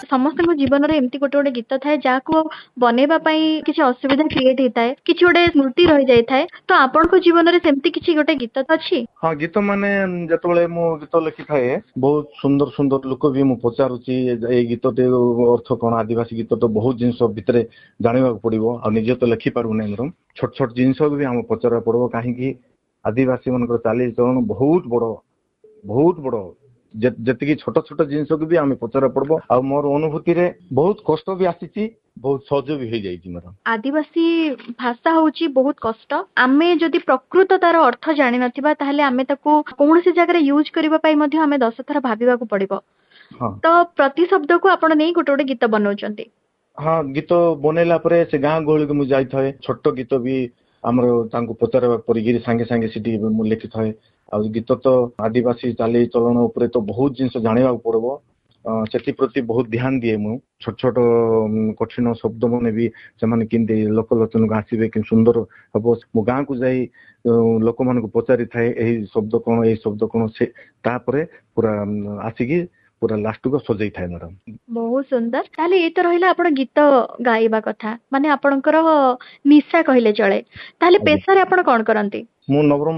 समस्त जीवन रे एमती गोटे गोटे गीत थाए जहाँ बनेबा पई किसी असुविधा क्रिएट होता है किसी गोटे स्मृति रही जाए थाए तो आपण को जीवन रे सेमती किसी गोटे गीत अच्छी। हाँ गीत माने जतबले मु गीत लिखि थाए बहुत सुंदर सुंदर लोक भी मु पचारुची ए गीत ते अर्थ कोन आदिवासी गीत तो बहुत जिंस भितरे जानिबा पड़िबो आ निजे तो लिखि पारु नै मरम छोट छोट जिंस भी हम पचारा पड़बो काहे कि आदिवासी मनकर चाली चलन बहुत बड़ जति छोट छोट जिनस को भी आम पचरा पड़बो आ मोर अनुभूति रे बहुत कष्ट भी आसी बहुत सहज भी हो जाई मोर। आदिवासी भाषा होची बहुत कष्ट आमे जदि प्रकृत तार अर्थ जानि नथिबा ताहले आमे ताको कोनोसी जगह यूज करबा पई मध्ये आमे 10 थर भाबिबा को पड़िबो। हाँ तो प्रति शब्द को आपण नै गोटे गोटे गीत बनौचंती। हाँ गीत बनैला परे से गाँ गहली को मु जाई थाए छोट गीत भी हमरो तांको पचरा परिगिरी संगे संगे सिटी मु लिखि थाए आ गीत तो आदिवासी चाली चलन उपरे तो बहुत जिनस जानिबा पड़बो सेति प्रति बहुत ध्यान दिए मु छोट छोट कठिन शब्द माने भी से माने किंदे लोक लोचन को आसीबे कि सुंदर हबो मु गाँ को जाई लोक मान को पचारि थाए एही शब्द कोन से तापरे पूरा आसीकी पूरा लास्ट को सजाई थाए मैडम। बहुत सुंदर ताले ये तो रहिला आपण गीत गाइबा कथा माने आपणकर निशा कहले चले ताले पेशा रे आपण कोन करंती। मु नवरम